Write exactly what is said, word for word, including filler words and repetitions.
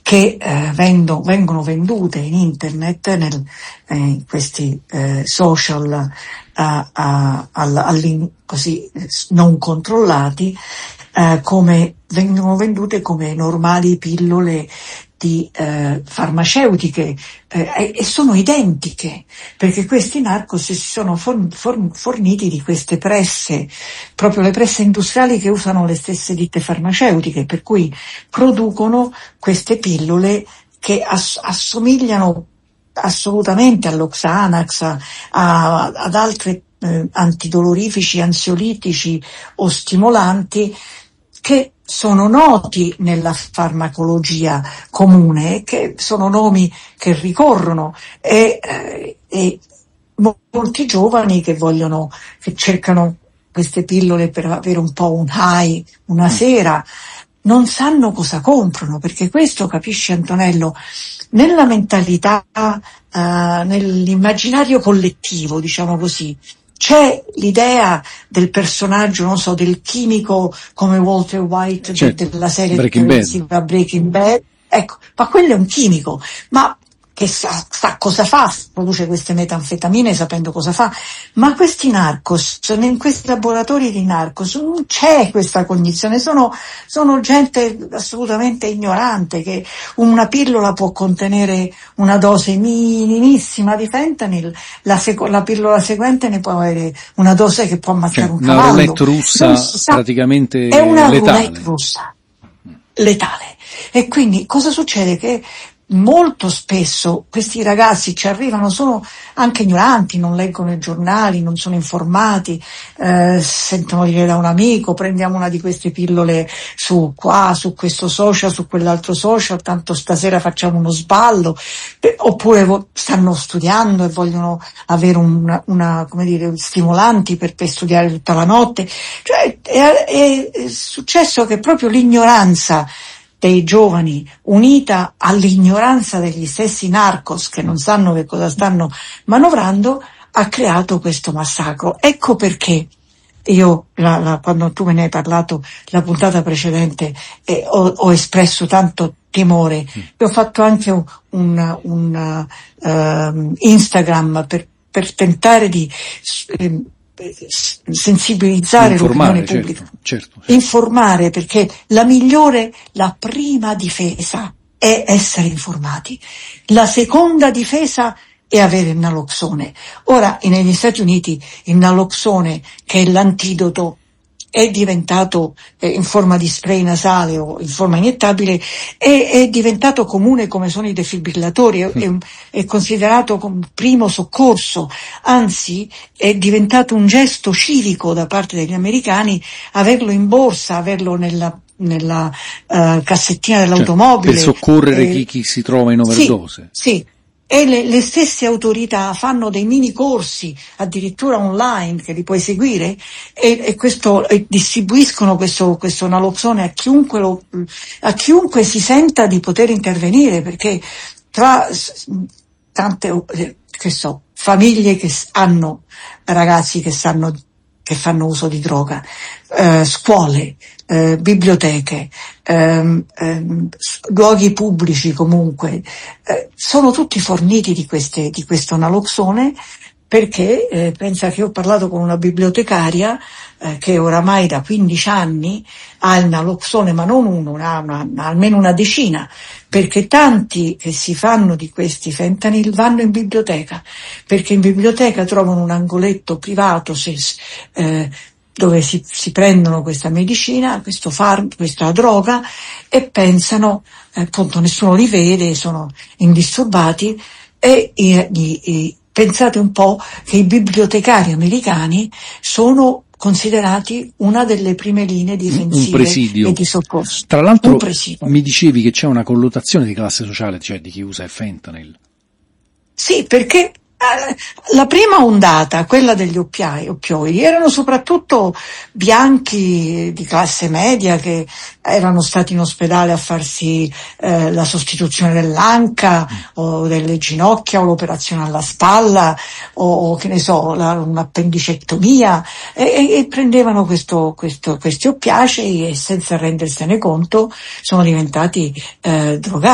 che eh, vendo, vengono vendute in internet, nel, eh, in questi eh, social a, a, all, così non controllati, eh, come vengono vendute come normali pillole di eh, farmaceutiche eh, e sono identiche, perché questi narcos si sono forn, forn, forniti di queste presse, proprio le presse industriali che usano le stesse ditte farmaceutiche, per cui producono queste pillole che ass- assomigliano assolutamente all'Oxanax, a, a, ad altri eh, antidolorifici, ansiolitici o stimolanti che sono noti nella farmacologia comune, che sono nomi che ricorrono e, eh, e molti giovani che vogliono, che cercano queste pillole per avere un po' un high una sera, non sanno cosa comprano, perché questo, capisci Antonello, nella mentalità, eh, nell'immaginario collettivo, diciamo così, c'è l'idea del personaggio, non so, del chimico come Walter White, certo, della serie Breaking televisiva Breaking Bad, ecco, ma quello è un chimico, ma che sa, sa cosa fa, produce queste metanfetamine sapendo cosa fa, ma questi narcos, in questi laboratori di narcos non c'è questa cognizione, sono, sono gente assolutamente ignorante, che una pillola può contenere una dose minimissima di fentanyl, la, seco- la pillola seguente ne può avere una dose che può ammazzare cioè, un cavallo. Una roulette russa sa, praticamente è una letale. roulette russa, letale. E quindi cosa succede? Che molto spesso questi ragazzi ci arrivano, sono anche ignoranti, non leggono i giornali, non sono informati, eh, sentono dire da un amico prendiamo una di queste pillole su qua, su questo social, su quell'altro social, tanto stasera facciamo uno sballo, eh, oppure vo- stanno studiando e vogliono avere una, una come dire, stimolanti per, per studiare tutta la notte. Cioè è, è, è successo che proprio l'ignoranza dei giovani, unita all'ignoranza degli stessi narcos che non sanno che cosa stanno manovrando, ha creato questo massacro. Ecco perché io, la, la, quando tu me ne hai parlato la puntata precedente, eh, ho, ho espresso tanto timore. Io ho fatto anche un, un, un uh, Instagram per, per tentare di eh, sensibilizzare informare, l'opinione pubblica, certo, certo, certo. Informare, perché la migliore, la prima difesa è essere informati, la seconda difesa è avere il naloxone. Ora negli Stati Uniti il naloxone, che è l'antidoto, è diventato eh, in forma di spray nasale o in forma iniettabile, è, è diventato comune come sono i defibrillatori, è, è, è considerato come primo soccorso, anzi è diventato un gesto civico da parte degli americani averlo in borsa, averlo nella nella uh, cassettina dell'automobile. Cioè, per soccorrere eh, chi, chi si trova in overdose. Sì, sì. E le, le stesse autorità fanno dei mini corsi, addirittura online, che li puoi seguire, e, e questo, e distribuiscono questo, questo naloxone a chiunque lo, a chiunque si senta di poter intervenire, perché tra tante, che so, famiglie che hanno ragazzi che sanno, che fanno uso di droga, eh, scuole, eh, biblioteche, ehm, ehm, luoghi pubblici comunque, eh, sono tutti forniti di queste, di questo naloxone, perché eh, pensa che ho parlato con una bibliotecaria eh, che oramai da quindici anni ha il naloxone, ma non uno, ha una, una, almeno una decina, perché tanti che si fanno di questi fentanyl vanno in biblioteca, perché in biblioteca trovano un angoletto privato se, eh, dove si, si prendono questa medicina, questo far, questa droga, e pensano, eh, appunto nessuno li vede, sono indisturbati, e i, i, i, pensate un po' che i bibliotecari americani sono considerati una delle prime linee difensive e di soccorso. Tra l'altro mi dicevi che c'è una collotazione di classe sociale, cioè di chi usa il fentanyl. Sì, perché la prima ondata, quella degli oppiai, oppioidi, erano soprattutto bianchi di classe media che erano stati in ospedale a farsi eh, la sostituzione dell'anca o delle ginocchia o l'operazione alla spalla o, o che ne so, la, un'appendicectomia, e, e prendevano questo, questo, questi oppiacei e senza rendersene conto sono diventati eh, drogati.